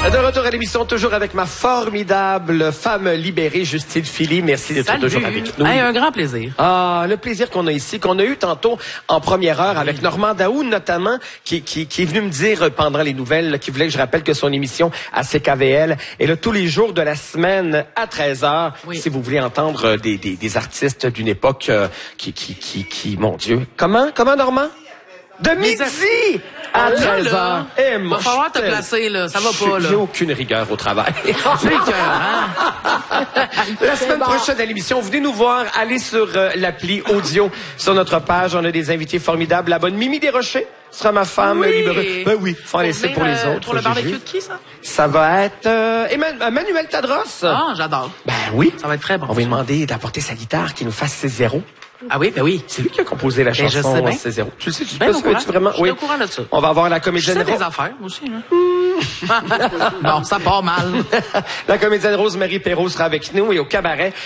De retour à l'émission, toujours avec ma formidable femme libérée, Justine Philly. Merci d'être toujours avec nous. Hey, un grand plaisir. Ah, le plaisir qu'on a ici, qu'on a eu tantôt en première heure avec Normand Daou, notamment, qui est venu me dire pendant les nouvelles, qui voulait que je rappelle que son émission à CKVL est là tous les jours de la semaine à 13h. Oui. Si vous voulez entendre des artistes d'une époque qui, mon Dieu. Comment, Normand? De midi à 13h. Eh, va falloir te placer, là. Ça va pas, là. J'ai aucune rigueur au travail. La semaine prochaine à l'émission, venez nous voir. Allez sur l'appli audio sur notre page. On a des invités formidables. La bonne Mimi Desrochers sera ma femme libérée. Ben oui, faut en laisser pour les autres. Pour le barbecue de qui, ça? Ça va être Manuel Tadros. Ah, j'adore. Ben oui. Ça va être très bon. On va lui demander d'apporter sa guitare, qu'il nous fasse ses zéros. Ah oui, ben oui. C'est lui qui a composé la chanson C0. Tu le sais, tu vraiment? Je suis au courant de ça. On va avoir la comédienne Rose. Je sais des affaires, aussi, là. Bon, ça part mal. La comédienne Rose-Marie Perrault sera avec nous et au cabaret.